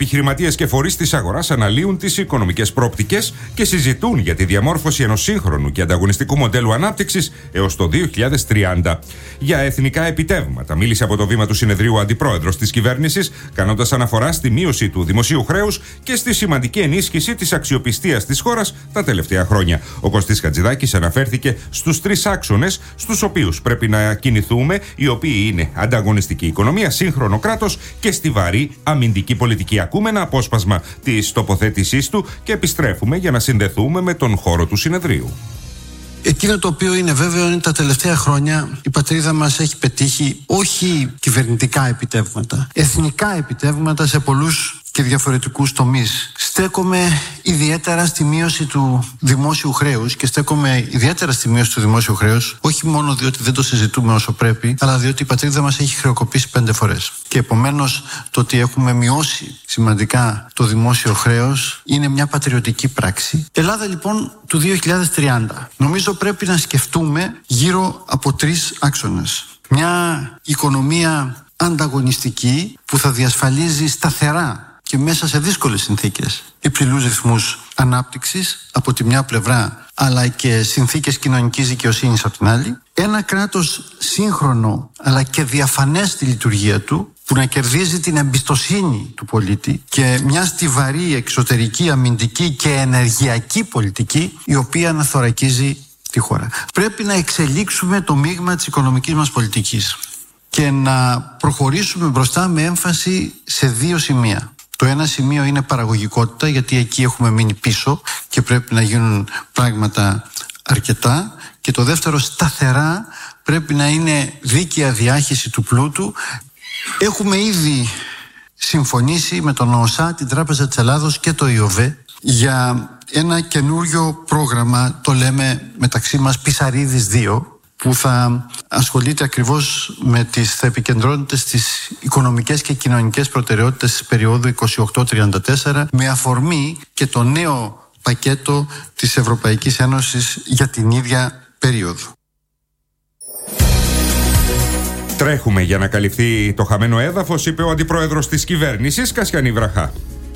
επιχειρηματίες και φορείς της αγοράς αναλύουν τις οικονομικές προοπτικές και συζητούν για τη διαμόρφωση ενός σύγχρονου και ανταγωνιστικού μοντέλου ανάπτυξης έως το 2030. Για εθνικά επιτεύγματα μίλησε από το βήμα του συνεδρίου ο αντιπρόεδρος της κυβέρνησης, κάνοντας αναφορά στη μείωση του δημοσίου χρέους και στη σημαντική ενίσχυση της αξιοπιστίας της χώρας τα τελευταία χρόνια. Ο Κωστής Χατζηδάκης αναφέρθηκε στους τρεις άξονες στους οποίους πρέπει να κινηθούμε, οι οποίοι είναι ανταγωνιστική οικονομία, σύγχρονο κράτος και στιβαρή αμυντική πολιτική. Ακούμε ένα απόσπασμα της τοποθέτησής του και επιστρέφουμε για να συνδεθούμε με τον χώρο του συνεδρίου. Εκείνο το οποίο είναι βέβαιο είναι τα τελευταία χρόνια η πατρίδα μας έχει πετύχει όχι κυβερνητικά επιτεύγματα, εθνικά επιτεύγματα σε πολλούς και διαφορετικούς τομείς. Στέκομαι ιδιαίτερα στη μείωση του δημόσιου χρέους και στέκομαι ιδιαίτερα στη μείωση του δημόσιου χρέους, όχι μόνο διότι δεν το συζητούμε όσο πρέπει, αλλά διότι η πατρίδα μας έχει χρεοκοπήσει 5 φορές. Και επομένως το ότι έχουμε μειώσει σημαντικά το δημόσιο χρέος είναι μια πατριωτική πράξη. Ελλάδα λοιπόν του 2030. Νομίζω πρέπει να σκεφτούμε γύρω από 3 άξονες. Μια οικονομία ανταγωνιστική που θα διασφαλίζει σταθερά και μέσα σε δύσκολες συνθήκες υψηλούς ρυθμούς ανάπτυξης από τη μια πλευρά, αλλά και συνθήκες κοινωνικής δικαιοσύνης από την άλλη. Ένα κράτος σύγχρονο αλλά και διαφανές στη λειτουργία του, που να κερδίζει την εμπιστοσύνη του πολίτη, και μια στιβαρή εξωτερική, αμυντική και ενεργειακή πολιτική η οποία να θωρακίζει τη χώρα. Πρέπει να εξελίξουμε το μείγμα της οικονομικής μας πολιτικής και να προχωρήσουμε μπροστά με έμφαση σε 2 σημεία. Το ένα σημείο είναι παραγωγικότητα, γιατί εκεί έχουμε μείνει πίσω και πρέπει να γίνουν πράγματα αρκετά. Και το δεύτερο, σταθερά, πρέπει να είναι δίκαια διάχυση του πλούτου. Έχουμε ήδη συμφωνήσει με τον ΟΣΑ, την Τράπεζα της Ελλάδος και το ΙΟΒΕ για ένα καινούριο πρόγραμμα, το λέμε μεταξύ μας Πισαρίδης 2, που θα ασχολείται ακριβώς θα επικεντρώνεται στις οικονομικές και κοινωνικές προτεραιότητες της περίοδου 28-34, με αφορμή και το νέο πακέτο της Ευρωπαϊκής Ένωσης για την ίδια περίοδο. Τρέχουμε για να καλυφθεί το χαμένο έδαφος, είπε ο αντιπρόεδρος της κυβέρνησης, Κασιανή Βραχά.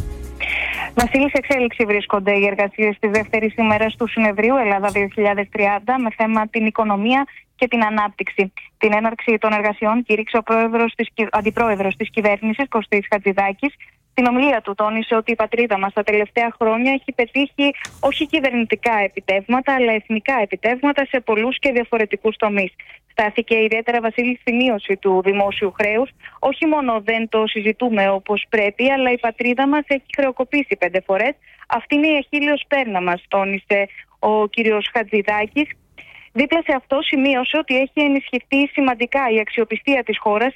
Βασίλη, σε εξέλιξη βρίσκονται οι εργασίες της δεύτερης ημέρας του συνεδρίου Ελλάδα 2030 με θέμα την οικονομία και την ανάπτυξη. Την έναρξη των εργασιών κήρυξε ο αντιπρόεδρος της κυβέρνησης, Κωστής Χατζηδάκης. Στην ομιλία του τόνισε ότι η πατρίδα μας τα τελευταία χρόνια έχει πετύχει όχι κυβερνητικά επιτεύγματα, αλλά εθνικά επιτεύγματα σε πολλούς και διαφορετικούς τομείς. Στάθηκε ιδιαίτερα, Βασίλη, στη μείωση του δημόσιου χρέους. Όχι μόνο δεν το συζητούμε όπως πρέπει, αλλά η πατρίδα μας έχει χρεοκοπήσει 5 φορές. Αυτή είναι η αχίλλειος πέρνα μας, τόνισε ο κύριος Χατζηδάκης. Δίπλα σε αυτό σημείωσε ότι έχει ενισχυθεί σημαντικά η αξιοπιστία της χώρας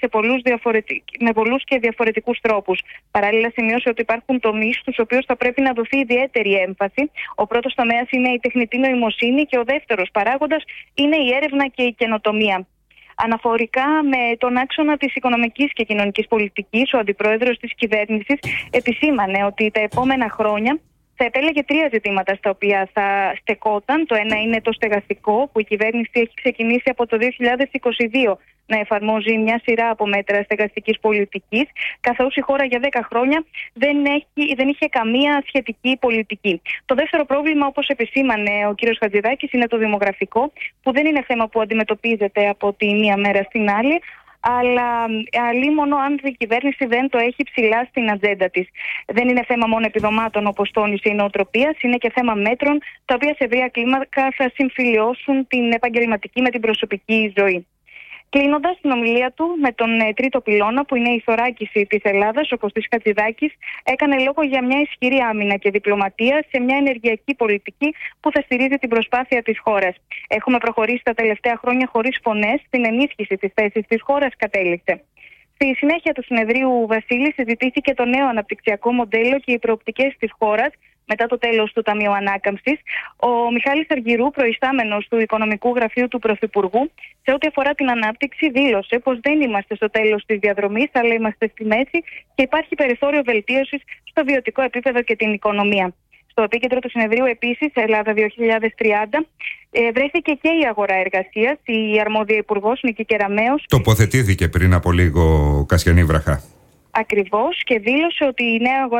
με πολλούς και διαφορετικούς τρόπους. Παράλληλα σημείωσε ότι υπάρχουν τομείς στους οποίους θα πρέπει να δοθεί ιδιαίτερη έμφαση. Ο πρώτος τομέας είναι η τεχνητή νοημοσύνη και ο δεύτερος παράγοντας είναι η έρευνα και η καινοτομία. Αναφορικά με τον άξονα της οικονομικής και κοινωνικής πολιτικής, ο αντιπρόεδρος της κυβέρνησης επισήμανε ότι τα επόμενα χρόνια θα επέλεγε 3 ζητήματα στα οποία θα στεκόταν. Το ένα είναι το στεγαστικό, που η κυβέρνηση έχει ξεκινήσει από το 2022 να εφαρμόζει μια σειρά από μέτρα στεγαστικής πολιτικής, καθώς η χώρα για 10 χρόνια δεν είχε καμία σχετική πολιτική. Το δεύτερο πρόβλημα, όπως επισήμανε ο κ. Χατζηδάκης, είναι το δημογραφικό, που δεν είναι θέμα που αντιμετωπίζεται από τη μία μέρα στην άλλη, αλλά αλίμονο αν η κυβέρνηση δεν το έχει ψηλά στην ατζέντα της. Δεν είναι θέμα μόνο επιδομάτων, όπως τόνισε η νοοτροπίας, είναι και θέμα μέτρων τα οποία σε ευρεία κλίμακα θα συμφιλιώσουν την επαγγελματική με την προσωπική ζωή. Κλείνοντας την ομιλία του με τον τρίτο πυλώνα, που είναι η θωράκιση της Ελλάδας, ο Κωστής Χατζηδάκης έκανε λόγο για μια ισχυρή άμυνα και διπλωματία σε μια ενεργειακή πολιτική που θα στηρίζει την προσπάθεια της χώρας. Έχουμε προχωρήσει τα τελευταία χρόνια χωρίς φωνές στην ενίσχυση της θέσης της χώρας, κατέληξε. Στη συνέχεια του συνεδρίου, Βασίλη, συζητήθηκε το νέο αναπτυξιακό μοντέλο και οι προοπτικές της χώρας μετά το τέλος του Ταμείου Ανάκαμψης. Ο Μιχάλης Αργυρού, προϊστάμενος του Οικονομικού Γραφείου του Πρωθυπουργού, σε ό,τι αφορά την ανάπτυξη, δήλωσε πως δεν είμαστε στο τέλος της διαδρομής, αλλά είμαστε στη μέση και υπάρχει περιθώριο βελτίωσης στο βιωτικό επίπεδο και την οικονομία. Στο επίκεντρο του συνεδρίου, επίσης, Ελλάδα 2030, βρέθηκε και η αγορά εργασίας. Η αρμόδια υπουργός Νική Κεραμέως τοποθετήθηκε πριν από λίγο, Κασιανή Βραχά. Ακριβώς, και δήλωσε ότι η νέα αγορά